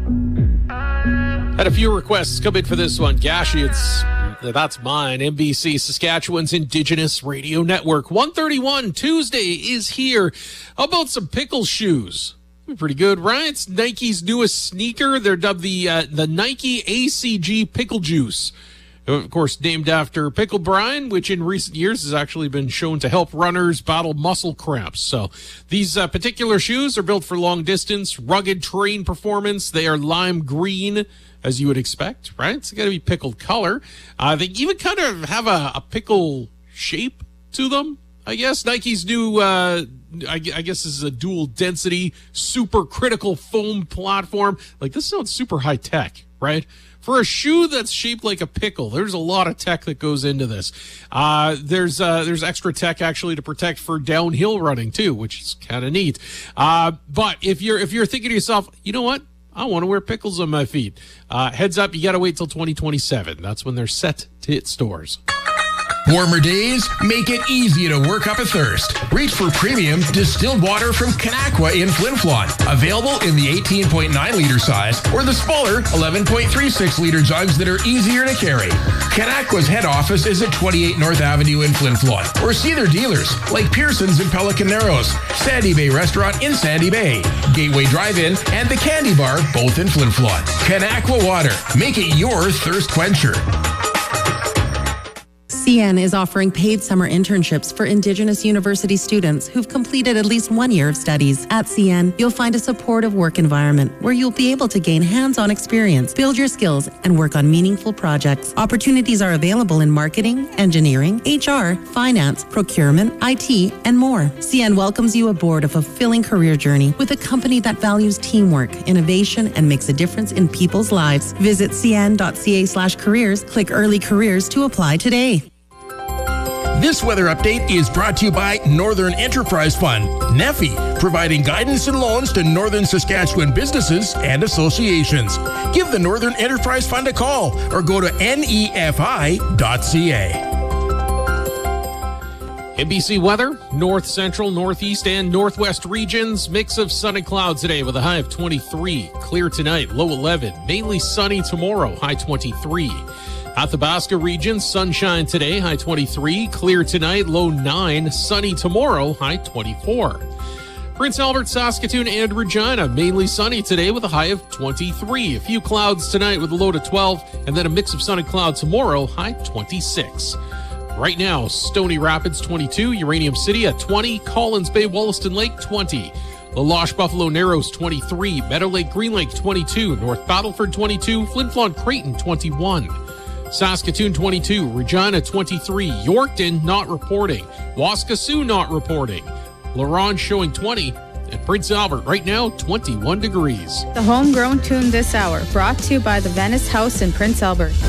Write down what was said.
Had a few requests come in for this one. Gashi, that's mine. NBC Saskatchewan's Indigenous Radio Network. 1:31 Tuesday is here. How about some pickle shoes? Pretty good, right? It's Nike's newest sneaker. They're dubbed the Nike ACG Pickle Juice. Of course, named after pickle brine, which in recent years has actually been shown to help runners battle muscle cramps. So these particular shoes are built for long distance, rugged terrain performance. They are lime green, as you would expect, right? It's got to be pickled color. They even kind of have a pickle shape to them, I guess. Nike's new, I guess this is a dual density, super critical foam platform. Like, this sounds super high tech, right? For a shoe that's shaped like a pickle, there's a lot of tech that goes into this. There's extra tech actually to protect for downhill running too, which is kind of neat. But if you're thinking to yourself, you know what? I want to wear pickles on my feet. Heads up, you got to wait till 2027. That's when they're set to hit stores. Warmer days make it easy to work up a thirst. Reach for premium distilled water from Kanakwa in Flin Flon. Available in the 18.9-liter size or the smaller 11.36-liter jugs that are easier to carry. Kanakwa's head office is at 28 North Avenue in Flin Flon. Or see their dealers like Pearson's in Pelican Narrows, Sandy Bay Restaurant in Sandy Bay, Gateway Drive-In, and the Candy Bar, both in Flin Flon. Kanakwa Water. Make it your thirst quencher. CN is offering paid summer internships for Indigenous university students who've completed at least 1 year of studies. At CN, you'll find a supportive work environment where you'll be able to gain hands-on experience, build your skills, and work on meaningful projects. Opportunities are available in marketing, engineering, HR, finance, procurement, IT, and more. CN welcomes you aboard a fulfilling career journey with a company that values teamwork, innovation, and makes a difference in people's lives. Visit cn.ca/careers, click Early Careers to apply today. This weather update is brought to you by Northern Enterprise Fund, NEFI, providing guidance and loans to Northern Saskatchewan businesses and associations. Give the Northern Enterprise Fund a call or go to nefi.ca. NBC weather, north, central, northeast, and northwest regions. Mix of sun and clouds today with a high of 23. Clear tonight, low 11. Mainly sunny tomorrow, high 23. Athabasca region, sunshine today, high 23. Clear tonight, low 9. Sunny tomorrow, high 24. Prince Albert, Saskatoon, and Regina, mainly sunny today with a high of 23. A few clouds tonight with a low to 12, and then a mix of sun and cloud tomorrow, high 26. Right now, Stony Rapids 22, Uranium City at 20, Collins Bay, Wollaston Lake 20. La Loche, Buffalo Narrows 23, Meadow Lake, Green Lake 22, North Battleford 22, Flin Flon, Creighton 21. Saskatoon 22, Regina 23, Yorkton not reporting, Waskesiu not reporting, La Ronge showing 20, and Prince Albert right now 21 degrees. The homegrown tune this hour, brought to you by the Venice House in Prince Albert.